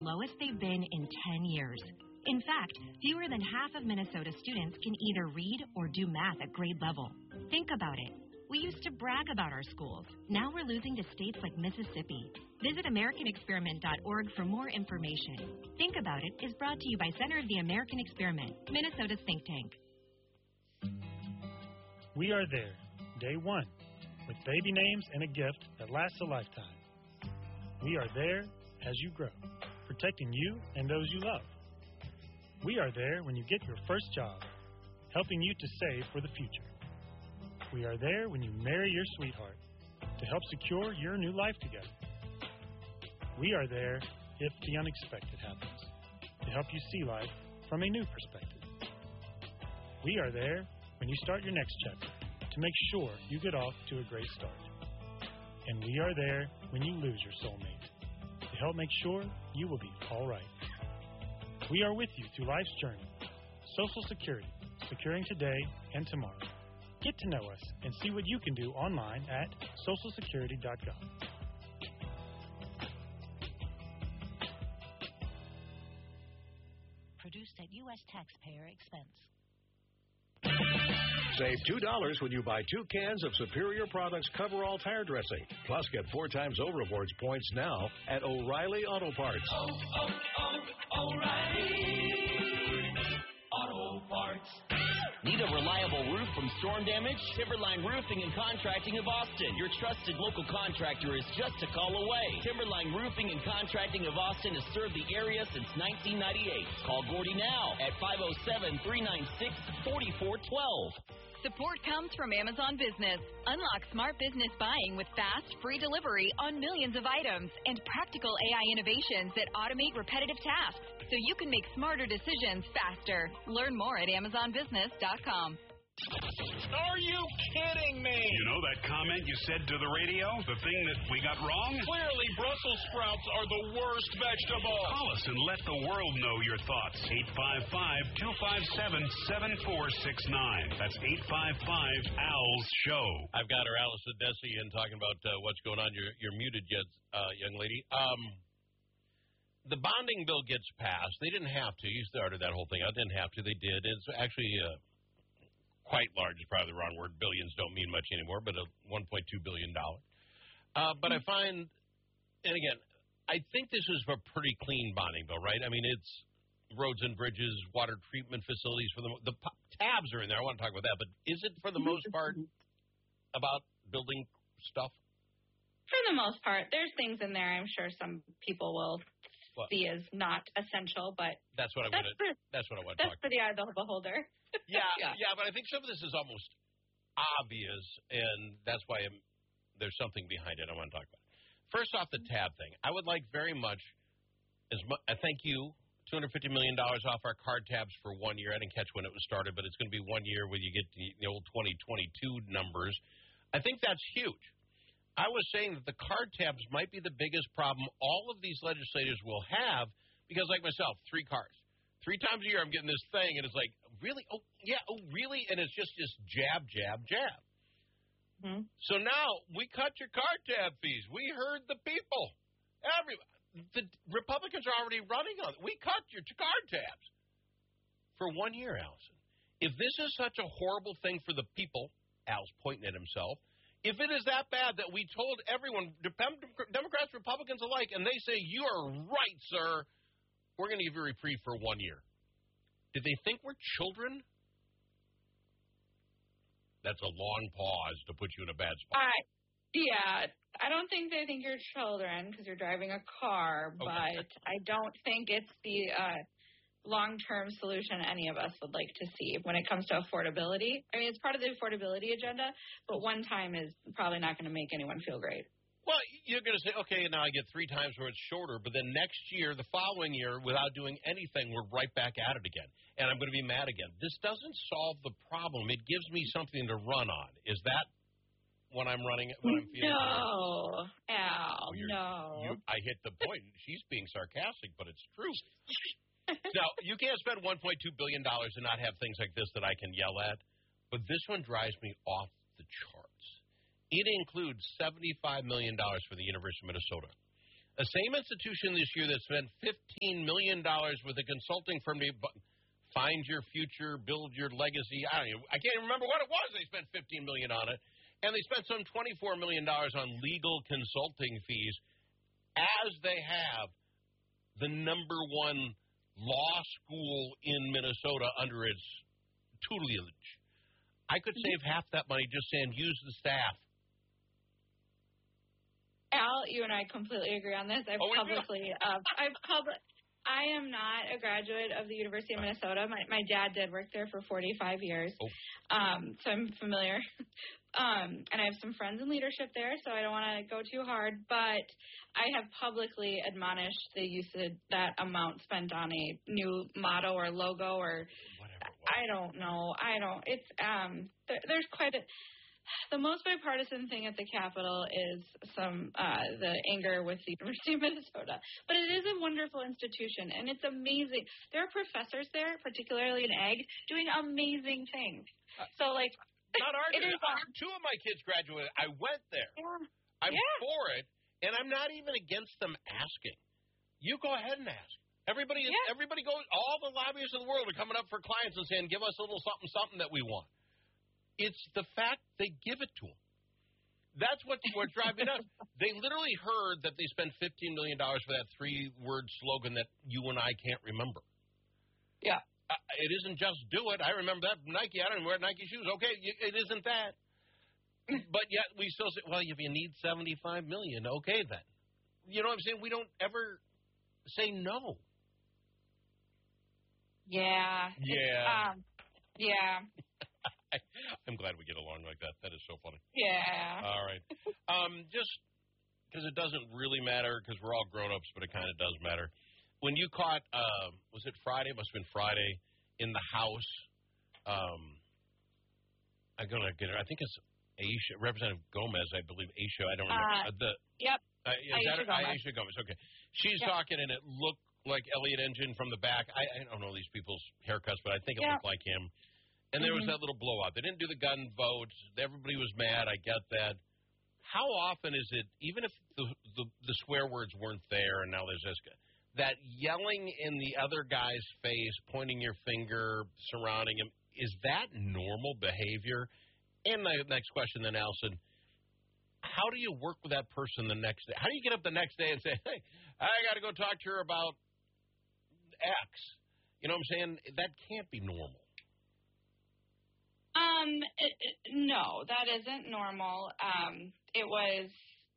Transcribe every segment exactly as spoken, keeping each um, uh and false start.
lowest they've been in ten years. In fact, fewer than half of Minnesota students can either read or do math at grade level. Think about it. We used to brag about our schools. Now we're losing to states like Mississippi. Visit American Experiment dot org for more information. Think About It is brought to you by Center of the American Experiment, Minnesota's think tank. We are there, day one, with baby names and a gift that lasts a lifetime. We are there as you grow, protecting you and those you love. We are there when you get your first job, helping you to save for the future. We are there when you marry your sweetheart to help secure your new life together. We are there if the unexpected happens, to help you see life from a new perspective. We are there when you start your next chapter to make sure you get off to a great start. And we are there when you lose your soulmate to help make sure you will be all right. We are with you through life's journey. Social Security, securing today and tomorrow. Get to know us and see what you can do online at social security dot gov. Produced at U S taxpayer expense. Save two dollars when you buy two cans of Superior Products Coverall tire dressing. Plus, get four times O-Rewards points now at O'Reilly Auto Parts. Oh, oh, oh, O'Reilly Auto Parts. Need a reliable roof from storm damage? Timberline Roofing and Contracting of Austin. Your trusted local contractor is just a call away. Timberline Roofing and Contracting of Austin has served the area since nineteen ninety-eight. Call Gordy now at five oh seven, three nine six, four four one two. Support comes from Amazon Business. Unlock smart business buying with fast, free delivery on millions of items and practical A I innovations that automate repetitive tasks so you can make smarter decisions faster. Learn more at amazon business dot com. Are you kidding me? You know that comment you said to the radio? The thing that we got wrong? Clearly, Brussels sprouts are the worst vegetable. Call us and let the world know your thoughts. eight five five, two five seven, seven four six nine. That's eight five five, A L S show. I've got her, Allison Desi, in talking about uh, what's going on. You're, you're muted yet, uh, young lady. Um, the bonding bill gets passed. They didn't have to. You started that whole thing out. Didn't have to. They did. It's actually... Uh, Quite large is probably the wrong word. Billions don't mean much anymore, but a one point two billion dollars. Uh, but I find, and again, I think this is a pretty clean bonding bill, right? I mean, it's roads and bridges, water treatment facilities. For the, the tabs are in there. I want to talk about that. But is it, for the most part, about building stuff? For the most part. There's things in there I'm sure some people will what? see as not essential, but that's what I want to. That's what I want to talk about. That's for the eye of the beholder. Yeah, yeah, yeah, but I think some of this is almost obvious, and that's why I'm, there's something behind it I want to talk about. First off, the tab thing. I would like very much, as mu- I thank you, two hundred fifty million dollars off our card tabs for one year. I didn't catch when it was started, but it's going to be one year where you get the, the old twenty twenty-two numbers. I think that's huge. I was saying that the card tabs might be the biggest problem all of these legislators will have because, like myself, three cars. Three times a year I'm getting this thing, and it's like, really? Oh, yeah, oh, really? And it's just just jab, jab, jab. Mm-hmm. So now we cut your card tab fees. We heard the people. Every, the Republicans are already running on it. We cut your card tabs for one year, Allison. If this is such a horrible thing for the people, Al's pointing at himself, if it is that bad that we told everyone, Democrats, Republicans alike, and they say, you are right, sir, we're going to give you a reprieve for one year. Did they think we're children? That's a long pause to put you in a bad spot. Uh, yeah, I don't think they think you're children because you're driving a car, okay. But I don't think it's the uh, long-term solution any of us would like to see when it comes to affordability. I mean, it's part of the affordability agenda, but one time is probably not going to make anyone feel great. Well, you're going to say, okay, now I get three times where it's shorter, but then next year, the following year, without doing anything, we're right back at it again, and I'm going to be mad again. This doesn't solve the problem. It gives me something to run on. Is that what I'm running, what I'm feeling? No, Al, oh, no. You, I hit the point. She's being sarcastic, but it's true. Now, you can't spend one point two billion dollars and not have things like this that I can yell at, but this one drives me off the charts. It includes seventy-five million dollars for the University of Minnesota. The same institution this year that spent fifteen million dollars with a consulting firm to find your future, build your legacy. I don't even, I can't even remember what it was. They spent fifteen million dollars on it. And they spent some twenty-four million dollars on legal consulting fees, as they have the number one law school in Minnesota under its tutelage. I could save half that money just saying use the staff. Al, you and I completely agree on this. I've oh, publicly, uh, I've public. I am not a graduate of the University of Minnesota. My my dad did work there for forty-five years, oh. um, so I'm familiar. um, and I have some friends in leadership there, so I don't want to go too hard. But I have publicly admonished the use of that amount spent on a new motto or logo or whatever. I don't know. I don't. It's um. There, there's quite a. The most bipartisan thing at the Capitol is some uh, the anger with the University of Minnesota. But it is a wonderful institution, and it's amazing. There are professors there, particularly in ag, doing amazing things. So, like, not arguing. It is, uh, Two of my kids graduated. I went there. Yeah. I'm yeah. for it, and I'm not even against them asking. You go ahead and ask. Everybody, is, yeah. everybody goes. All the lobbyists in the world are coming up for clients and saying, "Give us a little something, something that we want." It's the fact they give it to them. That's what what's driving us. They literally heard that they spent fifteen million dollars for that three-word slogan that you and I can't remember. Yeah. Uh, it isn't just do it. I remember that from Nike. I don't even wear Nike shoes. Okay, it isn't that. But yet we still say, well, if you need seventy-five million dollars, okay then. You know what I'm saying? We don't ever say no. Yeah. Yeah. Um, yeah. I'm glad we get along like that. That is so funny. Yeah. All right. Um, just because it doesn't really matter because we're all grown-ups, but it kind of does matter. When you caught, uh, was it Friday? It must have been Friday in the House. Um, I'm going to get her. I think it's Aisha, Representative Gomez, I believe. Aisha, I don't remember. Uh, the, yep. Uh, is Aisha that Gomez. Aisha Gomez. Okay. She's yep. talking, and it looked like Elliot Engine from the back. I, I don't know these people's haircuts, but I think it yep. looked like him. And there mm-hmm. was that little blowout. They didn't do the gun votes. Everybody was mad. I get that. How often is it, even if the, the, the swear words weren't there and now there's this, that yelling in the other guy's face, pointing your finger, surrounding him, is that normal behavior? And the next question then, Allison, how do you work with that person the next day? How do you get up the next day and say, hey, I got to go talk to her about X? You know what I'm saying? That can't be normal. Um, it, it, no, that isn't normal. Um, it was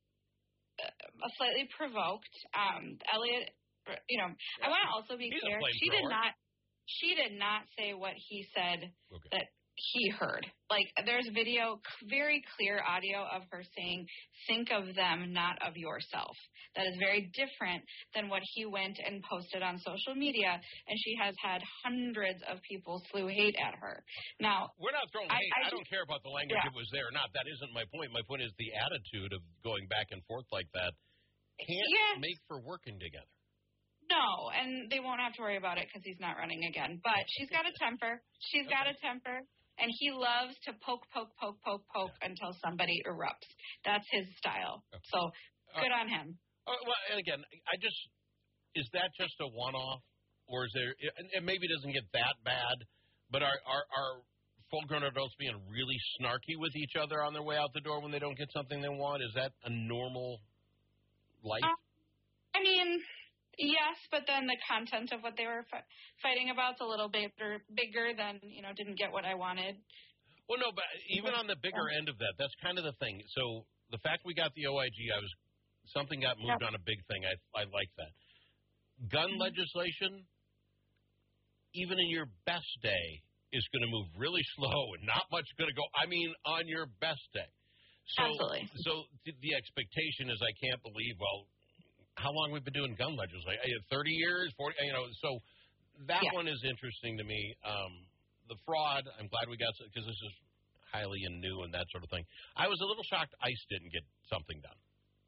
uh, slightly provoked. Um, Elliot, you know, I want to also be He's clear. She did not. She did not say what he said okay. that he heard. Like, there's video, very clear audio of her saying, "Think of them, not of yourself." That is very different than what he went and posted on social media, and she has had hundreds of people slew hate at her. Now, we're not throwing I, hate. I, I don't care about the language yeah. it was there or not. That isn't my point. My point is the attitude of going back and forth like that can't yes. make for working together. No, and they won't have to worry about it because he's not running again. But she's got a temper. She's okay. got a temper. And he loves to poke, poke, poke, poke, poke yeah. until somebody erupts. That's his style. Okay. So good uh, on him. Uh, well, and again, I just is that just a one-off, or is there? And maybe it doesn't get that bad, but are are, are full-grown adults being really snarky with each other on their way out the door when they don't get something they want? Is that a normal life? Uh, I mean. Yes, but then the content of what they were f- fighting about is a little bit bigger, bigger than, you know, didn't get what I wanted. Well, no, but even on the bigger end of that, that's kind of the thing. So the fact we got the O I G, I was something got moved yep. on a big thing. I I like that. Gun mm-hmm. legislation, even in your best day, is going to move really slow and not much going to go. I mean, on your best day. So, Absolutely. So the expectation is I can't believe, well, how long we've been doing gun legislation? thirty years, forty, you know, so that yeah. one is interesting to me. Um, the fraud, I'm glad we got, because this is highly and new and that sort of thing. I was a little shocked ICE didn't get something done.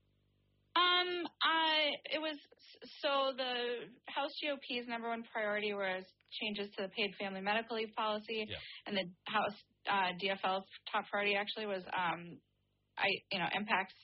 Um, I, it was, so the House G O P's number one priority was changes to the paid family medical leave policy, yeah. and the House uh, D F L's top priority actually was, um, I, you know, impacts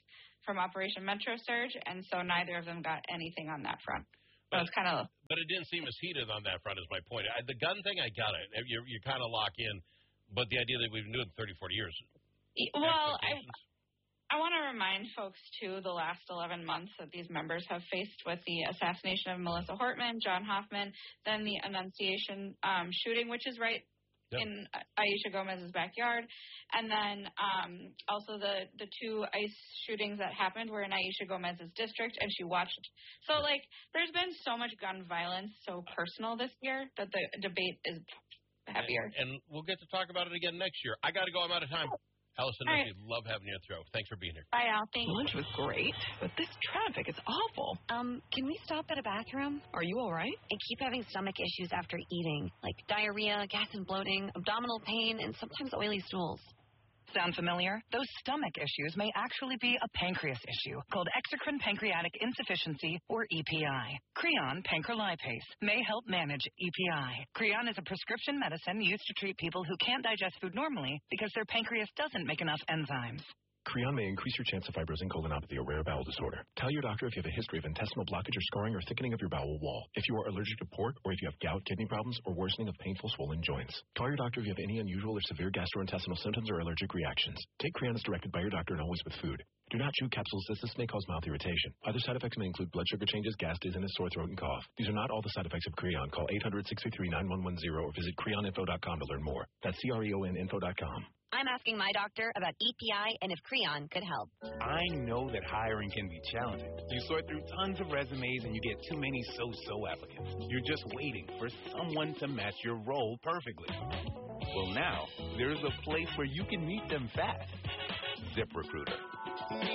from Operation Metro Surge, and so neither of them got anything on that front. But, so it's kind of. But it didn't seem as heated on that front. Is my point. I, the gun thing, I got it. You you kind of lock in, but the idea that we've been doing it thirty, forty years. Well, I. I want to remind folks, too, the last eleven months that these members have faced with the assassination of Melissa Hortman, John Hoffman, then the Annunciation um, shooting, which is right yep. in Aisha Gomez's backyard, and then um, also the, the two ICE shootings that happened were in Aisha Gomez's district, and she watched. So, like, there's been so much gun violence, so personal this year, that the debate is heavier. And, and we'll get to talk about it again next year. I got to go. I'm out of time. Allison, right. love having you through. Thanks for being here. Bye, Al. Thanks. Lunch was great, but this traffic is awful. Um, can we stop at a bathroom? Are you all right? I keep having stomach issues after eating, like diarrhea, gas and bloating, abdominal pain, and sometimes oily stools. Sound familiar? Those stomach issues may actually be a pancreas issue called exocrine pancreatic insufficiency, or E P I. Creon pancrelipase may help manage E P I. Creon is a prescription medicine used to treat people who can't digest food normally because their pancreas doesn't make enough enzymes. Creon may increase your chance of fibrosing colonopathy, a rare bowel disorder. Tell your doctor if you have a history of intestinal blockage or scarring or thickening of your bowel wall, if you are allergic to pork, or if you have gout, kidney problems, or worsening of painful swollen joints. Call your doctor if you have any unusual or severe gastrointestinal symptoms or allergic reactions. Take Creon as directed by your doctor and always with food. Do not chew capsules as this may cause mouth irritation. Other side effects may include blood sugar changes, gas, dizziness, sore throat, and cough. These are not all the side effects of Creon. Call eight hundred, six three three, nine one one zero or visit creon info dot com to learn more. That's C R E O N info dot com. I'm asking my doctor about E P I and if Creon could help. I know that hiring can be challenging. You sort through tons of resumes and you get too many so-so applicants. You're just waiting for someone to match your role perfectly. Well, now, there's a place where you can meet them fast. ZipRecruiter.